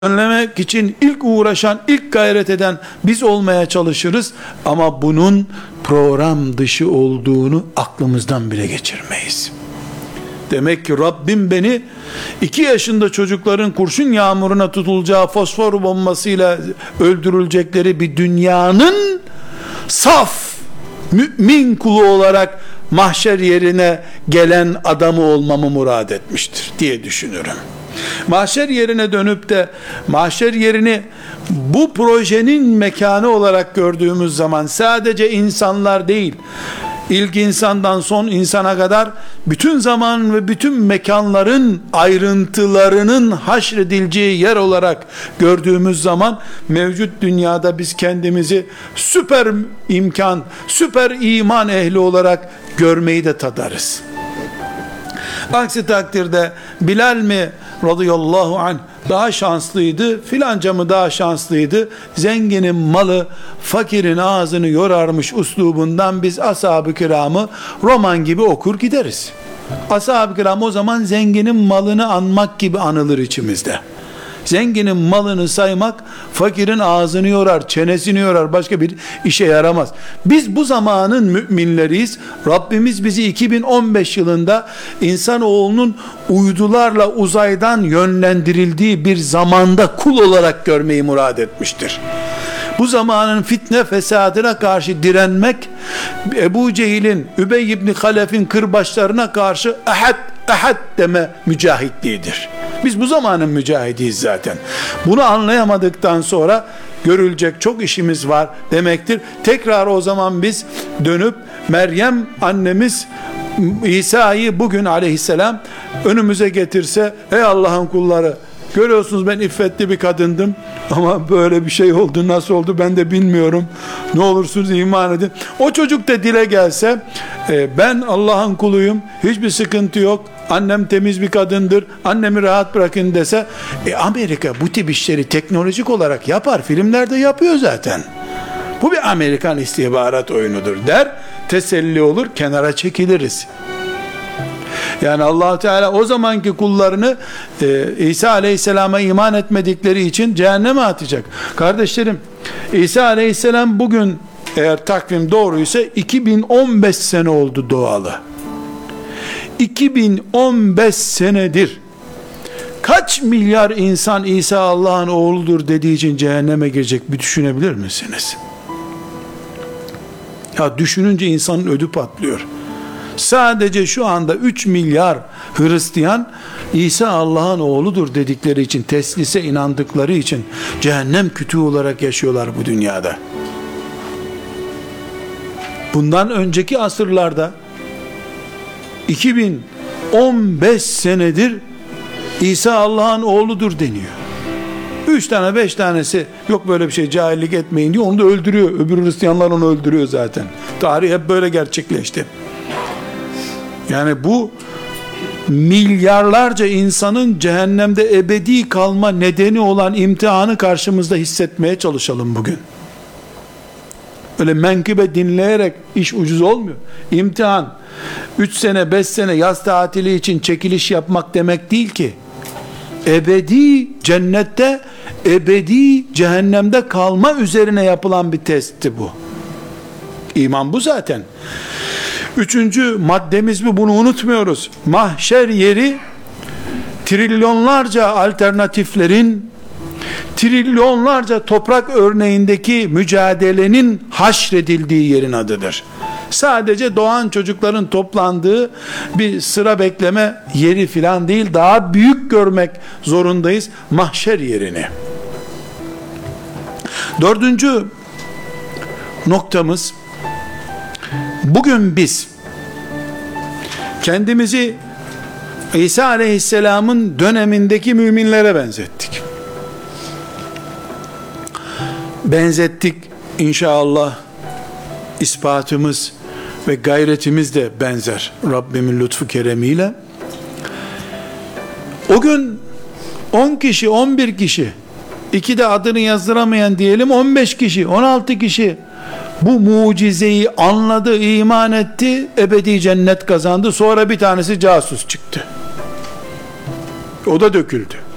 önlemek için ilk uğraşan, ilk gayret eden biz olmaya çalışırız ama bunun program dışı olduğunu aklımızdan bile geçirmeyiz. Demek ki Rabbim beni 2 yaşında çocukların kurşun yağmuruna tutulacağı fosfor bombasıyla öldürülecekleri bir dünyanın saf mümin kulu olarak mahşer yerine gelen adamı olmamı murad etmiştir diye düşünürüm. Mahşer yerine dönüp de mahşer yerini bu projenin mekanı olarak gördüğümüz zaman sadece insanlar değil, ilk insandan son insana kadar bütün zaman ve bütün mekanların ayrıntılarının haşredileceği yer olarak gördüğümüz zaman mevcut dünyada biz kendimizi süper imkan, süper iman ehli olarak görmeyi de tadarız. Aksi takdirde Bilal mi radıyallahu anh daha şanslıydı, filanca mı daha şanslıydı, zenginin malı fakirin ağzını yorarmış uslubundan biz ashab-ı kiramı roman gibi okur gideriz. Ashab-ı kiram o zaman zenginin malını anmak gibi anılır içimizde. Zenginin malını saymak fakirin ağzını yorar, çenesini yorar, başka bir işe yaramaz. Biz bu zamanın müminleriyiz. Rabbimiz bizi 2015 yılında insanoğlunun uydularla uzaydan yönlendirildiği bir zamanda kul olarak görmeyi murad etmiştir. Bu zamanın fitne fesadına karşı direnmek, Ebu Cehil'in, Übey ibn Halef'in kırbaçlarına karşı ahad ahad deme mücahitliğidir. Biz bu zamanın mücahidiyiz zaten. Bunu anlayamadıktan sonra görülecek çok işimiz var demektir. Tekrar o zaman biz dönüp Meryem annemiz İsa'yı bugün aleyhisselam önümüze getirse, ey Allah'ın kulları, görüyorsunuz ben iffetli bir kadındım ama böyle bir şey oldu, nasıl oldu ben de bilmiyorum, ne olursunuz iman edin. O çocuk da dile gelse, ben Allah'ın kuluyum, hiçbir sıkıntı yok, annem temiz bir kadındır, annemi rahat bırakın dese, Amerika bu tip işleri teknolojik olarak yapar, filmlerde yapıyor zaten, bu bir Amerikan istihbarat oyunudur der, teselli olur, kenara çekiliriz. Yani Allah Teala o zamanki kullarını İsa Aleyhisselam'a iman etmedikleri için cehenneme atacak. Kardeşlerim, İsa Aleyhisselam bugün, eğer takvim doğruysa 2015 sene oldu doğalı. 2015 senedir kaç milyar insan İsa Allah'ın oğludur dediği için cehenneme girecek, bir düşünebilir misiniz? Ya düşününce insanın ödü patlıyor. Sadece şu anda 3 milyar Hristiyan İsa Allah'ın oğludur dedikleri için, teslise inandıkları için cehennem kütüğü olarak yaşıyorlar bu dünyada. Bundan önceki asırlarda 2015 senedir İsa Allah'ın oğludur deniyor. 3 tane 5 tanesi yok böyle bir şey, cahillik etmeyin diyor, onu da öldürüyor. Öbür Hristiyanlar onu öldürüyor zaten. Tarih hep böyle gerçekleşti. Yani bu milyarlarca insanın cehennemde ebedi kalma nedeni olan imtihanı karşımızda hissetmeye çalışalım bugün. Öyle menkıbe dinleyerek iş ucuz olmuyor. İmtihan 3 sene 5 sene yaz tatili için çekiliş yapmak demek değil ki. Ebedi cennette, ebedi cehennemde kalma üzerine yapılan bir testti bu. İman bu zaten. 3. maddemiz bu, bunu unutmuyoruz. Mahşer yeri trilyonlarca alternatiflerin, trilyonlarca toprak örneğindeki mücadelenin haşredildiği yerin adıdır. Sadece doğan çocukların toplandığı bir sıra bekleme yeri filan değil, daha büyük görmek zorundayız mahşer yerini. 4. noktamız, bugün biz kendimizi İsa Aleyhisselam'ın dönemindeki müminlere benzettik. Benzettik, inşallah ispatımız ve gayretimiz de benzer Rabbimin lütfu keremiyle. O gün 10 kişi, 11 kişi, 2 de adını yazdıramayan diyelim 15 kişi, 16 kişi bu mucizeyi anladı, iman etti, ebedi cennet kazandı. Sonra bir tanesi casus çıktı. O da döküldü.